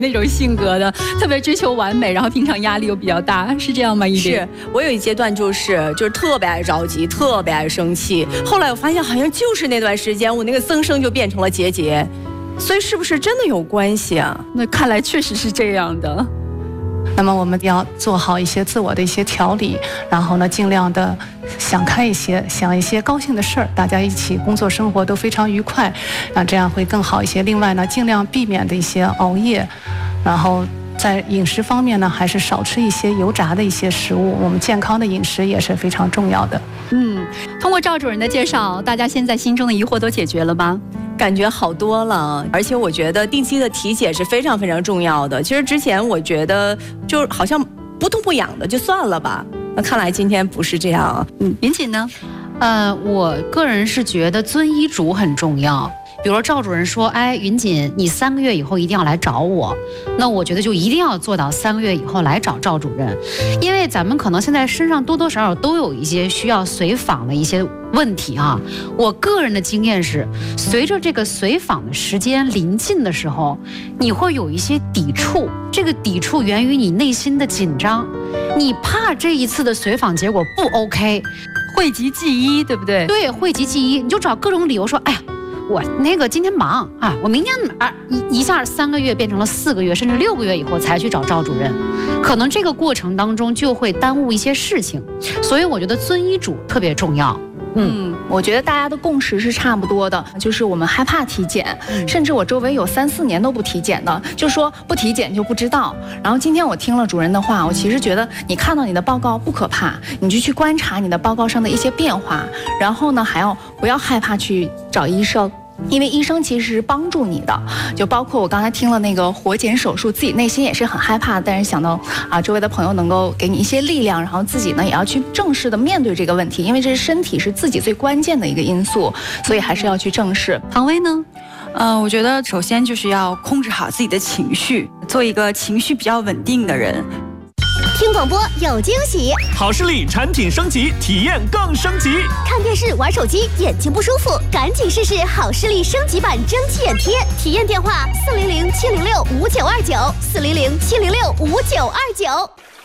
那种性格的，特别追求完美，然后平常压力又比较大，是这样吗？ 是我有一阶段就是特别爱着急，特别爱生气。后来我发现好像就是那段时间，我那个增生就变成了结节，所以是不是真的有关系啊？ 那看来确实是这样的。 那么我们要做好一些自我的一些调理，然后呢，尽量的想开一些，想一些高兴的事儿，大家一起工作生活都非常愉快，这样会更好一些。另外呢，尽量避免的一些熬夜，然后在饮食方面呢，还是少吃一些油炸的一些食物。我们健康的饮食也是非常重要的。 通过赵主任的介绍，大家现在心中的疑惑都解决了吗？ 感觉好多了，而且我觉得定期的体检是非常非常重要的。其实之前我觉得就好像不痛不痒的就算了吧，那看来今天不是这样。 云锦呢？ 我个人是觉得遵医嘱很重要。比如说赵主任说，哎，云锦，你3个月以后一定要来找我，那我觉得就一定要做到3个月以后来找赵主任，因为咱们可能现在身上多多少少都有一些需要随访的一些问题啊。我个人的经验是，随着这个随访的时间临近的时候，你会有一些抵触，这个抵触源于你内心的紧张，你怕这一次的随访结果不 OK， 讳疾忌医，对不对？ 对，讳疾忌医，你就找各种理由说，哎呀，我那个今天忙啊，我明天一下3个月变成了4个月，甚至6个月以后才去找赵主任，可能这个过程当中就会耽误一些事情，所以我觉得遵医嘱特别重要。 我觉得大家的共识是差不多的，就是我们害怕体检，甚至我周围有3、4年都不体检的，就说不体检就不知道。然后今天我听了主任的话，我其实觉得你看到你的报告不可怕，你就去观察你的报告上的一些变化，然后呢，还要不要害怕去找医生。因为医生其实是帮助你的，就包括我刚才听了那个活检手术，自己内心也是很害怕，但是想到周围的朋友能够给你一些力量，然后自己呢也要去正式的面对这个问题，因为这是身体是自己最关键的一个因素，所以还是要去正视。 唐薇呢？ 我觉得首先就是要控制好自己的情绪，做一个情绪比较稳定的人。 听广播有惊喜， 好视力产品升级，体验更升级。 看电视玩手机眼睛不舒服，赶紧试试好视力升级版蒸汽眼贴。体验电话：400-706-5929，400-706-5929。